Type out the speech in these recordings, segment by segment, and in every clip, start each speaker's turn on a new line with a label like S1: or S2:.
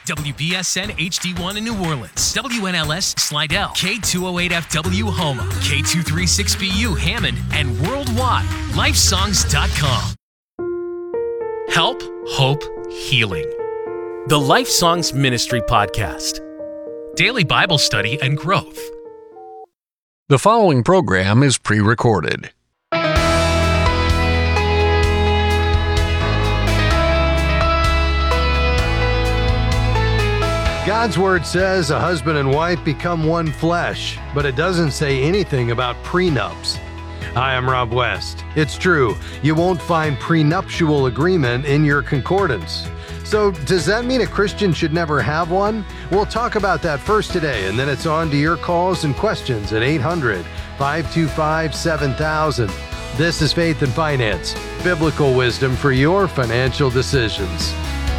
S1: WBSN HD1 in New Orleans, WNLS Slidell, K208FW Houma, K236BU Hammond, and worldwide, lifesongs.com. Help, hope, healing. The Life Songs Ministry Podcast. Daily Bible study and growth.
S2: The following program is pre-recorded.
S3: God's Word says a husband and wife become one flesh, but it doesn't say anything about prenups. Hi, I'm Rob West. It's true, you won't find prenuptial agreement in your concordance. So does that mean a Christian should never have one? We'll talk about that first today, and then it's on to your calls and questions at 800-525-7000. This is Faith and Finance, biblical wisdom for your financial decisions.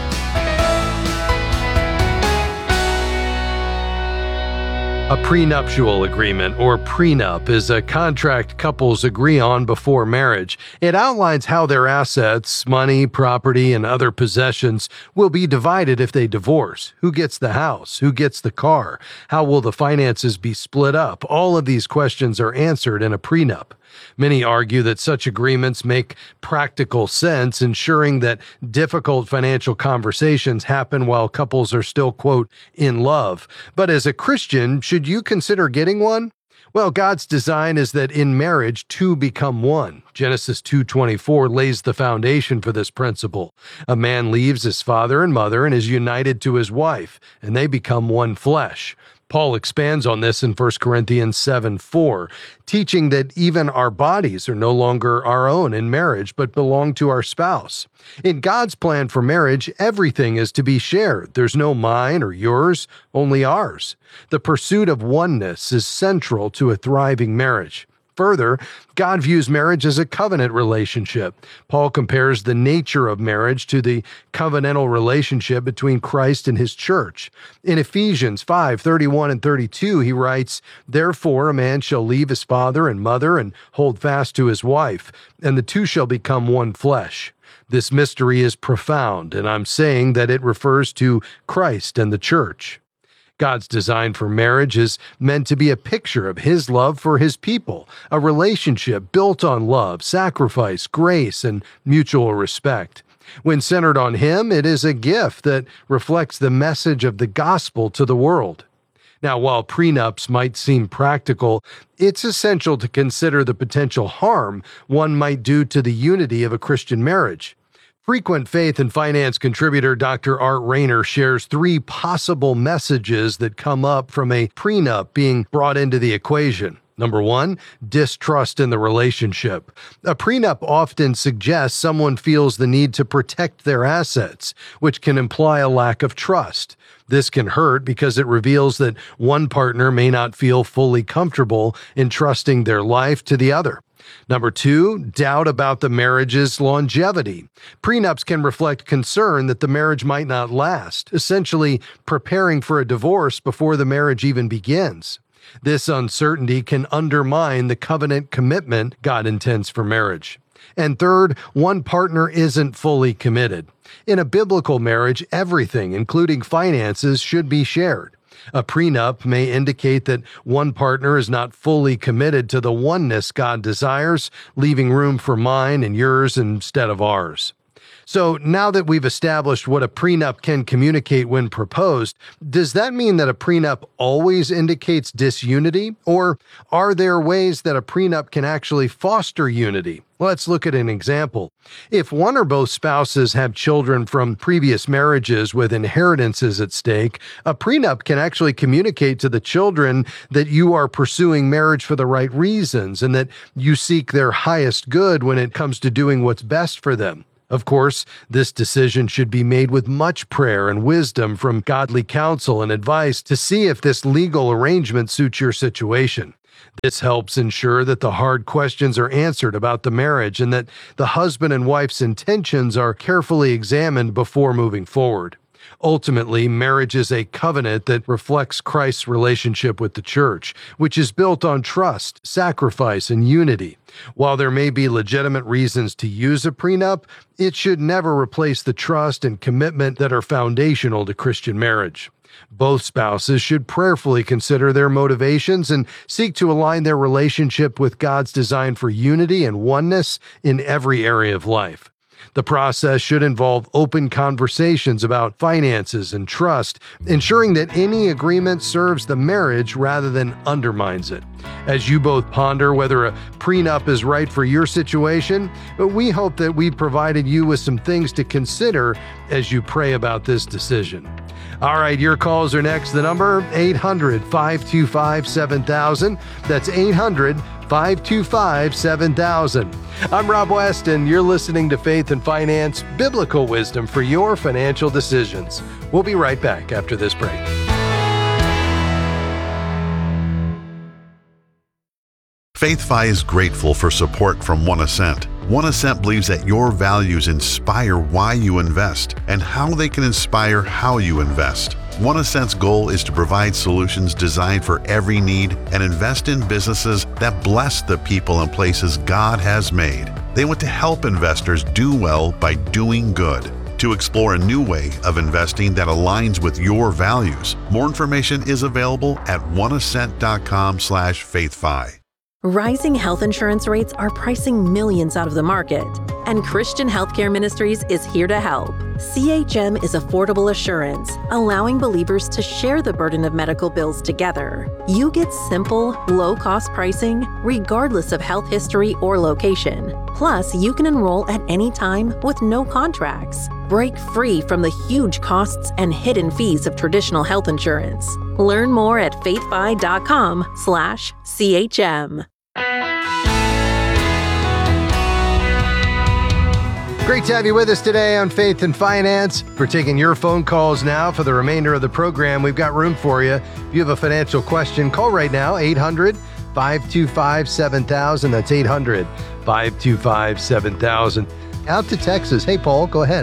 S3: A prenuptial agreement, or prenup, is a contract couples agree on before marriage. It outlines how their assets, money, property, and other possessions will be divided if they divorce. Who gets the house? Who gets the car? How will the finances be split up? All of these questions are answered in a prenup. Many argue that such agreements make practical sense, ensuring that difficult financial conversations happen while couples are still, quote, in love. But as a Christian, should you consider getting one? Well, God's design is that in marriage, two become one. Genesis 2:24 lays the foundation for this principle. A man leaves his father and mother and is united to his wife, and they become one flesh. Paul expands on this in 1 Corinthians 7:4, teaching that even our bodies are no longer our own in marriage, but belong to our spouse. In God's plan for marriage, everything is to be shared. There's no mine or yours, only ours. The pursuit of oneness is central to a thriving marriage. Further, God views marriage as a covenant relationship. Paul compares the nature of marriage to the covenantal relationship between Christ and his church. In Ephesians 5:31 and 32, he writes, "Therefore a man shall leave his father and mother and hold fast to his wife, and the two shall become one flesh." This mystery is profound, and I'm saying that it refers to Christ and the church. God's design for marriage is meant to be a picture of his love for his people, a relationship built on love, sacrifice, grace, and mutual respect. When centered on him, it is a gift that reflects the message of the gospel to the world. Now, while prenups might seem practical, it's essential to consider the potential harm one might do to the unity of a Christian marriage. Frequent Faith and Finance contributor Dr. Art Rayner shares three possible messages that come up from a prenup being brought into the equation. Number one, distrust in the relationship. A prenup often suggests someone feels the need to protect their assets, which can imply a lack of trust. This can hurt because it reveals that one partner may not feel fully comfortable entrusting their life to the other. Number two, doubt about the marriage's longevity. Prenups can reflect concern that the marriage might not last, essentially preparing for a divorce before the marriage even begins. This uncertainty can undermine the covenant commitment God intends for marriage. And third, one partner isn't fully committed. In a biblical marriage, everything, including finances, should be shared. A prenup may indicate that one partner is not fully committed to the oneness God desires, leaving room for mine and yours instead of ours. So now that we've established what a prenup can communicate when proposed, does that mean that a prenup always indicates disunity? Or are there ways that a prenup can actually foster unity? Let's look at an example. If one or both spouses have children from previous marriages with inheritances at stake, a prenup can actually communicate to the children that you are pursuing marriage for the right reasons and that you seek their highest good when it comes to doing what's best for them. Of course, this decision should be made with much prayer and wisdom from godly counsel and advice to see if this legal arrangement suits your situation. This helps ensure that the hard questions are answered about the marriage and that the husband and wife's intentions are carefully examined before moving forward. Ultimately, marriage is a covenant that reflects Christ's relationship with the church, which is built on trust, sacrifice, and unity. While there may be legitimate reasons to use a prenup, it should never replace the trust and commitment that are foundational to Christian marriage. Both spouses should prayerfully consider their motivations and seek to align their relationship with God's design for unity and oneness in every area of life. The process should involve open conversations about finances and trust, ensuring that any agreement serves the marriage rather than undermines it. As you both ponder whether a prenup is right for your situation, we hope that we've provided you with some things to consider as you pray about this decision. All right, your calls are next. The number, 800-525-7000. That's 800-525-7000. I'm Rob West, and you're listening to Faith and Finance, biblical wisdom for your financial decisions. We'll be right back after this break.
S4: FaithFi is grateful for support from One Ascent. One Ascent believes that your values inspire why you invest and how they can inspire how you invest. One Ascent's goal is to provide solutions designed for every need and invest in businesses that bless the people and places God has made. They want to help investors do well by doing good. To explore a new way of investing that aligns with your values, more information is available at oneascent.com/faithfi.
S5: Rising health insurance rates are pricing millions out of the market, and Christian Healthcare Ministries is here to help. CHM is affordable assurance, allowing believers to share the burden of medical bills together. You get simple, low-cost pricing, regardless of health history or location. Plus, you can enroll at any time with no contracts. Break free from the huge costs and hidden fees of traditional health insurance. Learn more at faithfi.com/CHM.
S3: Great to have you with us today on Faith and Finance. We're taking your phone calls now for the remainder of the program. We've got room for you. If you have a financial question, call right now, 800-525-7000. That's 800-525-7000. Out to Texas. Hey, Paul, go ahead.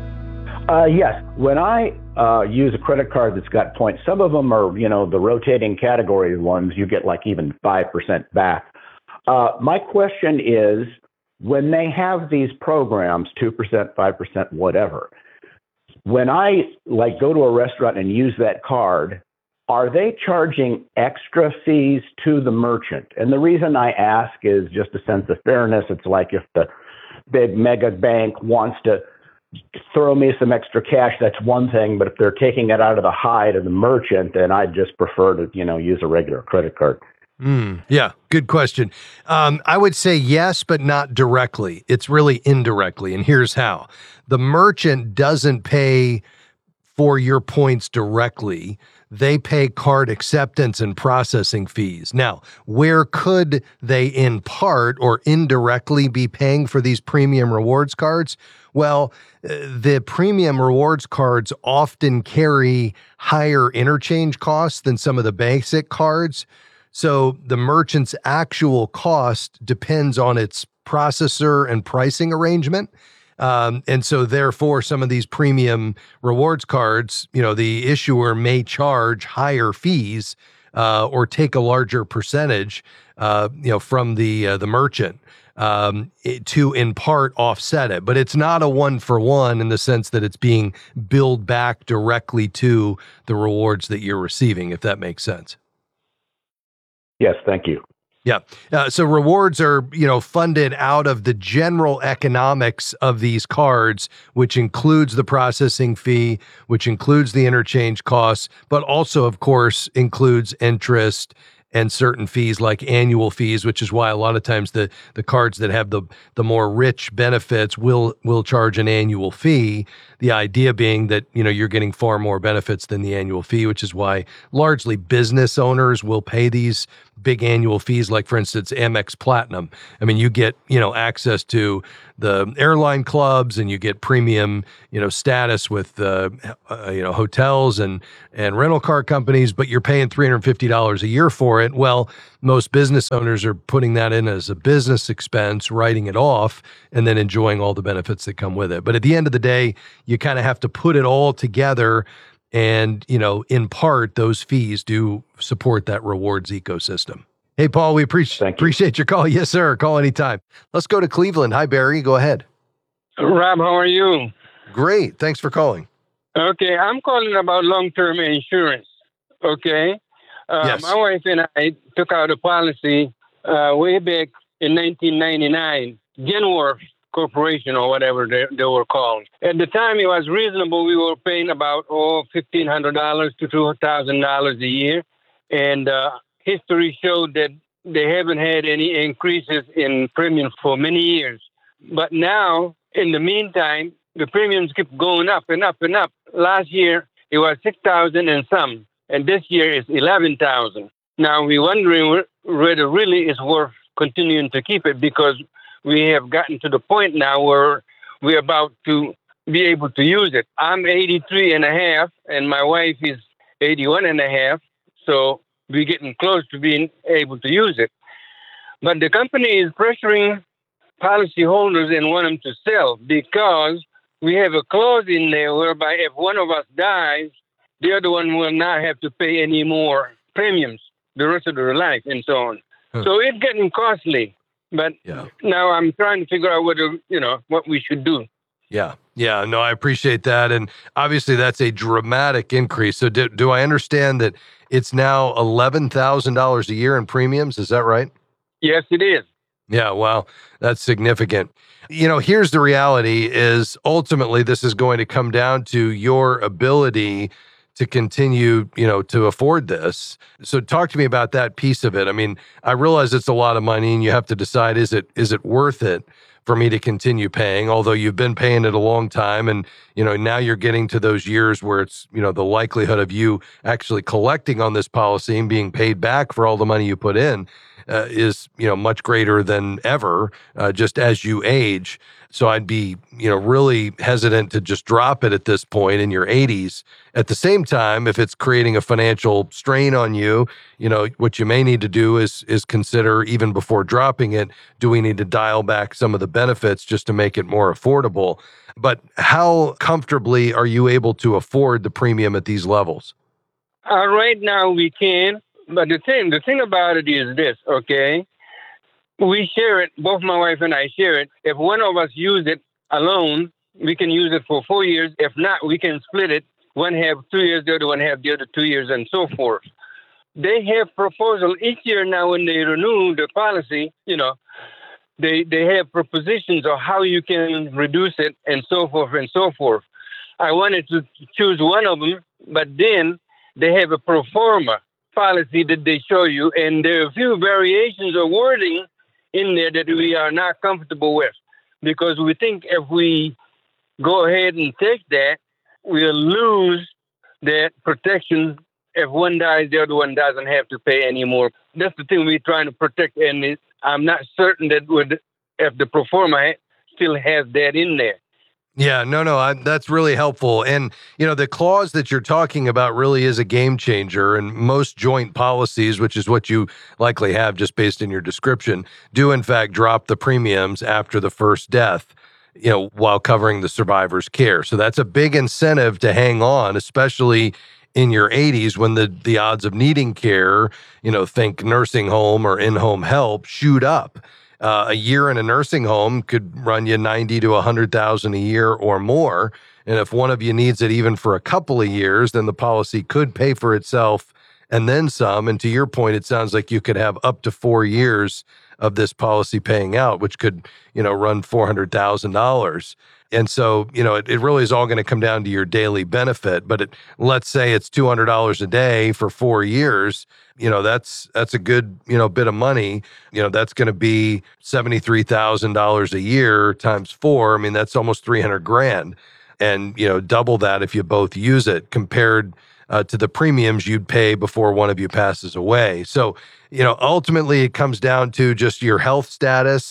S6: Yes. When I use a credit card that's got points, some of them are, the rotating category ones, you get like even 5% back. My question is, when they have these programs, 2%, 5%, whatever, when I go to a restaurant and use that card, are they charging extra fees to the merchant? And the reason I ask is just a sense of fairness. It's like if the big mega bank wants to throw me some extra cash, that's one thing. But if they're taking it out of the hide of the merchant, then I'd just prefer to, use a regular credit card.
S3: Yeah, good question. I would say yes, but not directly. It's really indirectly. And here's how. The merchant doesn't pay for your points directly. They pay card acceptance and processing fees. Now, where could they in part or indirectly be paying for these premium rewards cards? Well, the premium rewards cards often carry higher interchange costs than some of the basic cards. So the merchant's actual cost depends on its processor and pricing arrangement. And so therefore, some of these premium rewards cards, the issuer may charge higher fees or take a larger percentage, from the merchant to in part offset it. But it's not a one-for-one in the sense that it's being billed back directly to the rewards that you're receiving, if that makes sense.
S6: Yes, thank you.
S3: Yeah. So rewards are, funded out of the general economics of these cards, which includes the processing fee, which includes the interchange costs, but also, of course, includes interest and certain fees like annual fees, which is why a lot of times the cards that have the more rich benefits will charge an annual fee. The idea being that, you're getting far more benefits than the annual fee, which is why largely business owners will pay these big annual fees, like, for instance, Amex Platinum. I mean, you get, access to the airline clubs, and you get premium, status with hotels and rental car companies, but you're paying $350 a year for it. Well, most business owners are putting that in as a business expense, writing it off, and then enjoying all the benefits that come with it. But at the end of the day, you kind of have to put it all together. And, in part, those fees do support that rewards ecosystem. Hey, Paul, we appreciate your call. Yes, sir. Call anytime. Let's go to Cleveland. Hi, Barry. Go ahead.
S7: Rob, how are you?
S3: Great. Thanks for calling.
S7: Okay, I'm calling about long-term insurance. Okay?
S3: Yes.
S7: My wife and I took out a policy way back in 1999, Genworth Corporation or whatever they were called. At the time, it was reasonable. We were paying about $1,500 to $2,000 a year. And history showed that they haven't had any increases in premiums for many years. But now, in the meantime, the premiums keep going up and up and up. Last year, it was $6,000 and some, and this year it's $11,000. Now, we're wondering whether really it's worth continuing to keep it, because we have gotten to the point now where we're about to be able to use it. I'm 83 and a half, and my wife is 81 and a half, so we're getting close to being able to use it. But the company is pressuring policyholders and want them to sell, because we have a clause in there whereby if one of us dies, the other one will not have to pay any more premiums the rest of their life and so on. So it's getting costly. But now I'm trying to figure out whether, what we should do.
S3: Yeah. No, I appreciate that. And obviously that's a dramatic increase. So do I understand that it's now $11,000 a year in premiums? Is that right?
S7: Yes, it is.
S3: Yeah. Wow. That's significant. Here's the reality is ultimately this is going to come down to your ability to continue, to afford this. So talk to me about that piece of it. I mean, I realize it's a lot of money and you have to decide, is it worth it for me to continue paying? Although you've been paying it a long time and, now you're getting to those years where it's, the likelihood of you actually collecting on this policy and being paid back for all the money you put in is, much greater than ever, just as you age. So I'd be, really hesitant to just drop it at this point in your 80s. At the same time, if it's creating a financial strain on you, what you may need to do is consider, even before dropping it, do we need to dial back some of the benefits just to make it more affordable? But how comfortably are you able to afford the premium at these levels?
S7: Right now we can, but the thing about it is this, okay? We share it, both my wife and I share it. If one of us use it alone, we can use it for 4 years. If not, we can split it. One have 2 years, the other one have the other 2 years, and so forth. They have proposal each year now when they renew the policy, they have propositions of how you can reduce it and so forth and so forth. I wanted to choose one of them, but then they have a pro forma policy that they show you, and there are a few variations of wording in there that we are not comfortable with, because we think if we go ahead and take that, we'll lose that protection. If one dies, the other one doesn't have to pay anymore. That's the thing we're trying to protect, and I'm not certain that if the pro forma still has that in there.
S3: Yeah, no, that's really helpful. And, the clause that you're talking about really is a game changer. And most joint policies, which is what you likely have just based in your description, do in fact drop the premiums after the first death, while covering the survivor's care. So that's a big incentive to hang on, especially in your 80s when the odds of needing care, think nursing home or in-home help, shoot up. A year in a nursing home could run you $90,000 to $100,000 a year or more. And if one of you needs it even for a couple of years, then the policy could pay for itself and then some. And to your point, it sounds like you could have up to 4 years of this policy paying out, which could, run $400,000. And so, it really is all going to come down to your daily benefit. But let's say it's $200 a day for 4 years. That's a good, bit of money. That's going to be $73,000 a year times 4. I mean, that's almost $300,000. And, double that if you both use it compared to the premiums you'd pay before one of you passes away. So, ultimately it comes down to just your health status,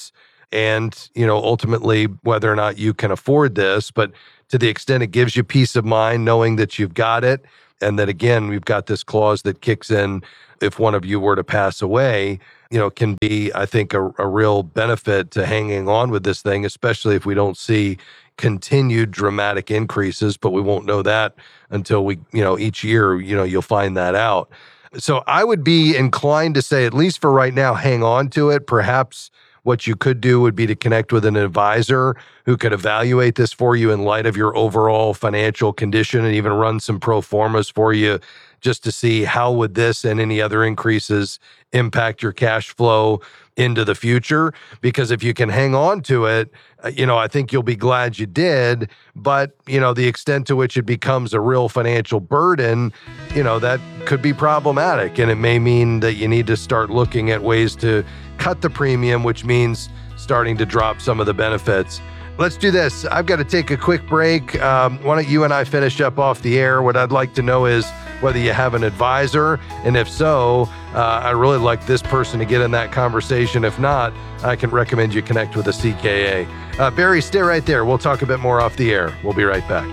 S3: and, ultimately whether or not you can afford this. But to the extent it gives you peace of mind knowing that you've got it, and that, again, we've got this clause that kicks in if one of you were to pass away, can be, I think, a real benefit to hanging on with this thing, especially if we don't see continued dramatic increases, but we won't know that until we, each year, you'll find that out. So I would be inclined to say, at least for right now, hang on to it. Perhaps what you could do would be to connect with an advisor who could evaluate this for you in light of your overall financial condition and even run some pro formas for you just to see how would this and any other increases impact your cash flow into the future. Because if you can hang on to it, I think you'll be glad you did. But, the extent to which it becomes a real financial burden, that could be problematic. And it may mean that you need to start looking at ways to cut the premium, which means starting to drop some of the benefits. Let's do this. I've got to take a quick break. Why don't you and I finish up off the air? What I'd like to know is whether you have an advisor, and if so, I'd really like this person to get in that conversation. If not, I can recommend you connect with a CKA. Barry, stay right there. We'll talk a bit more off the air. We'll be right back.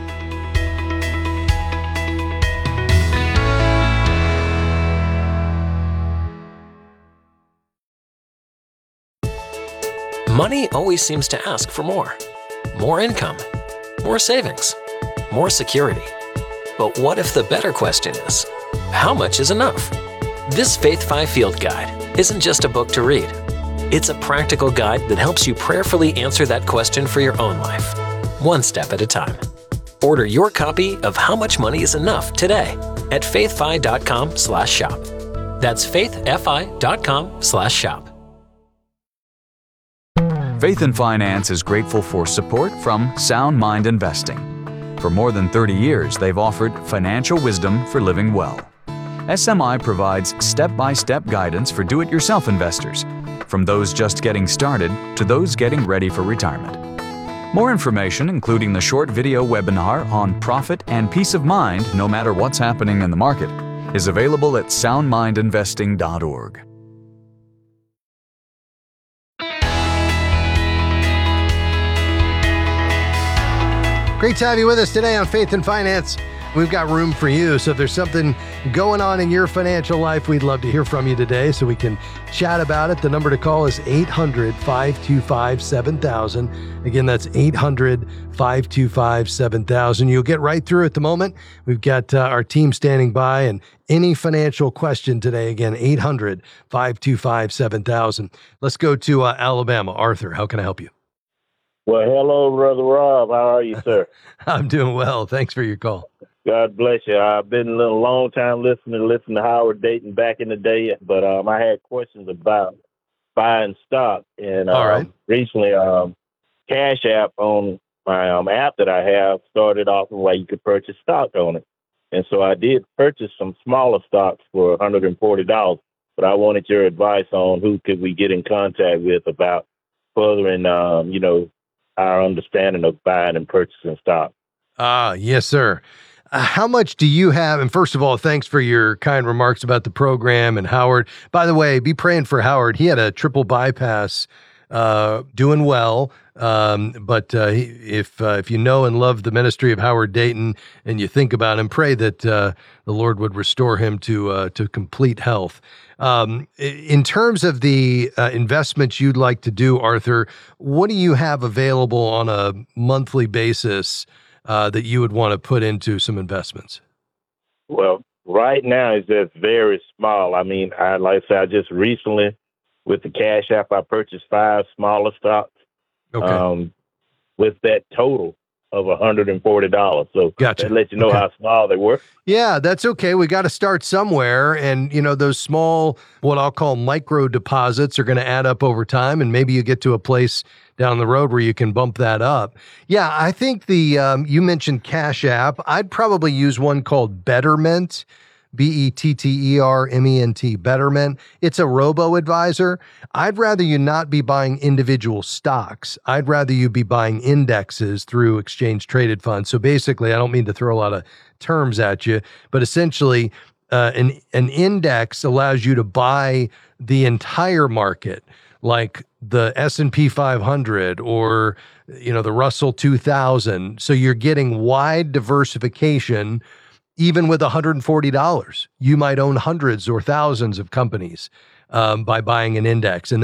S1: Money always seems to ask for more. More income, more savings, more security. But what if the better question is, how much is enough? This Faith 5 Field Guide isn't just a book to read. It's a practical guide that helps you prayerfully answer that question for your own life, one step at a time. Order your copy of How Much Money is Enough today at faithfi.com/shop. That's faithfi.com/shop.
S8: Faith and Finance is grateful for support from Sound Mind Investing. For more than 30 years, they've offered financial wisdom for living well. SMI provides step-by-step guidance for do-it-yourself investors, from those just getting started to those getting ready for retirement. More information, including the short video webinar on profit and peace of mind no matter what's happening in the market, is available at soundmindinvesting.org.
S3: Great to have you with us today on Faith and Finance. We've got room for you. So if there's something going on in your financial life, we'd love to hear from you today so we can chat about it. The number to call is 800-525-7000. Again, that's 800-525-7000. You'll get right through at the moment. We've got our team standing by, and any financial question today, again, 800-525-7000. Let's go to Alabama. Arthur, how can I help you?
S9: Well, hello, Brother Rob. How are you, sir?
S3: I'm doing well. Thanks for your call.
S9: God bless you. I've been a long time listening to Howard Dayton back in the day, but I had questions about buying stock. And
S3: all right.
S9: Recently, Cash App on my app that I have started off a way you could purchase stock on it. And so I did purchase some smaller stocks for $140, but I wanted your advice on who could we get in contact with about furthering, our understanding of buying and purchasing stock.
S3: Yes, sir. How much do you have? And first of all, thanks for your kind remarks about the program and Howard. By the way, be praying for Howard. He had a triple bypass, doing well. But if you know and love the ministry of Howard Dayton and you think about him, pray that the Lord would restore him to complete health. In terms of the investments you'd like to do, Arthur, what do you have available on a monthly basis that you would want to put into some investments?
S9: Well, right now it's just very small. I mean, like I said, I just recently with the Cash App, I purchased 5 smaller stocks.
S3: Okay.
S9: With that total of $140. So
S3: gotcha.
S9: That lets you know how small they were.
S3: Yeah, that's okay. We got to start somewhere. And, those small, what I'll call micro deposits are going to add up over time. And maybe you get to a place down the road where you can bump that up. Yeah, I think you mentioned Cash App. I'd probably use one called Betterment. Betterment, Betterment. It's a robo-advisor. I'd rather you not be buying individual stocks. I'd rather you be buying indexes through exchange-traded funds. So basically, I don't mean to throw a lot of terms at you, but essentially, an index allows you to buy the entire market. like the S&P 500 or, the Russell 2000. So you're getting wide diversification. Even with $140, you might own hundreds or thousands of companies by buying an index. And